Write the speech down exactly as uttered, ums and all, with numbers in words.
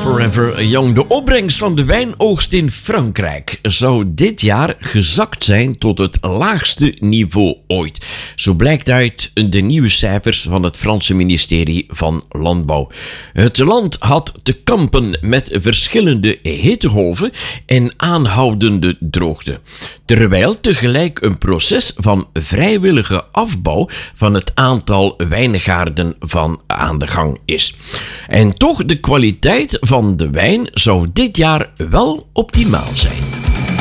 Forever Young. De opbrengst van de wijnoogst in Frankrijk zou dit jaar gezakt zijn tot het laagste niveau ooit. Zo blijkt uit de nieuwe cijfers van het Franse ministerie van Landbouw. Het land had te kampen met verschillende hittegolven en aanhoudende droogte, terwijl tegelijk een proces van vrijwillige afbouw van het aantal wijngaarden van aan de gang is. En toch, de kwaliteit van de wijn zou dit jaar wel optimaal zijn.